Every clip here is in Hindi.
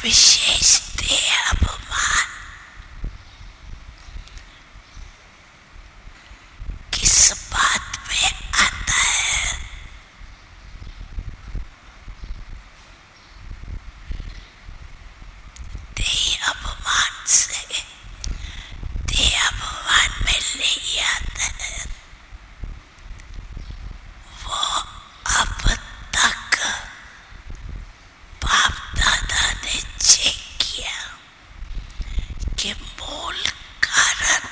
विशेष देह अपमान किस बात में आता है? देह अपमान से देह अपमान में नहीं आता है। वो अब तक बाप दादा ने चेक किया कि मूल कारण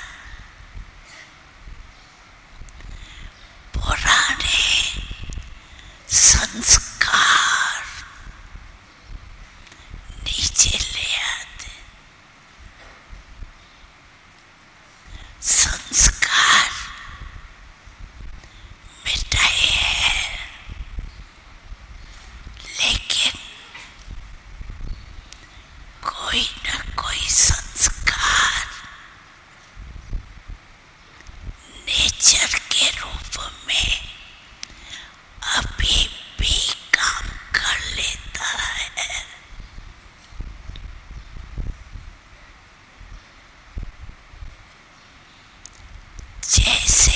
पुराने संस्कार नीचे ले आते। संस्कार मिटाए हैं, लेकिन कोई न कोई संस्कार नेचर के रूप में अभी भी काम कर लेता है। जैसे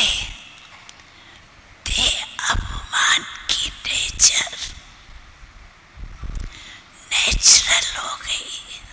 देह अपमान की नेचर नेचुरल हो गई,